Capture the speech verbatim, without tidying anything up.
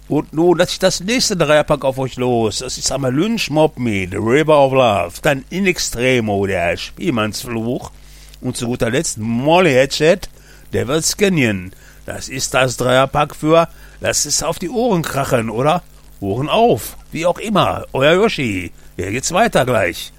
Und nun lasse ich das nächste Dreierpack auf euch los. Das ist einmal Lynch Mob Me, The River of Love. Dann In Extremo, der Spielmannsfluch. Und zu guter Letzt Molly Hatchet, Devil's Canyon. Das ist das Dreierpack für lasst es auf die Ohren krachen, oder? Ohren auf, wie auch immer. Euer Yoshi. Hier geht's weiter gleich.